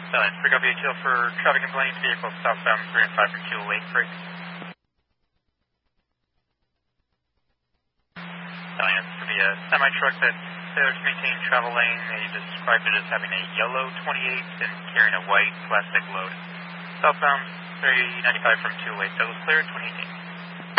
Pick up ATL for traffic complaints, vehicle southbound 3 and 5 from Keel Lake Break. For the semi-truck that failed to maintain travel lane, they described it as having a yellow 28 and carrying a white plastic load. Southbound 395 from 208, that was clear, 2018.